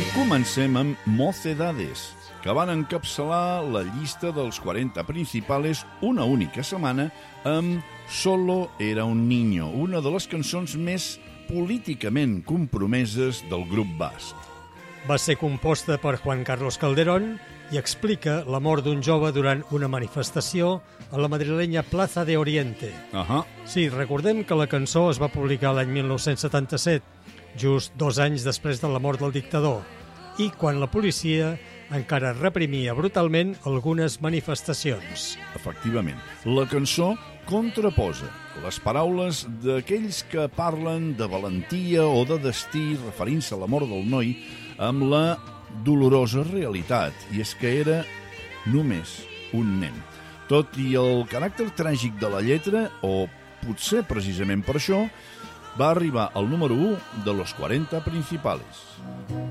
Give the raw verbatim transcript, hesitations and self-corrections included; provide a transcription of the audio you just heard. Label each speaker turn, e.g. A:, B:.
A: Comencem amb Mocedades, que van encapçalar la llista dels quaranta principales una única setmana amb Solo era un niño, una de les cançons més políticament compromeses del grup basc.
B: Va ser composta per Juan Carlos Calderón i explica la mort d'un jove durant una manifestació a la madrilenya Plaza de Oriente.
A: Ahà.
B: Sí, recordem que la cançó es va publicar l'any mil nou-cents setanta-set, just dos anys després de la mort del dictador, i quan la policia encara reprimia brutalment algunes manifestacions.
A: Efectivament, la cançó contraposa les paraules d'aquells que parlen de valentia o de destí referint-se a la mort del noi amb la dolorosa realitat, i és que era només un nen. Tot i el caràcter tràgic de la lletra, o potser precisament per això, va arribar al número u de los quaranta principales.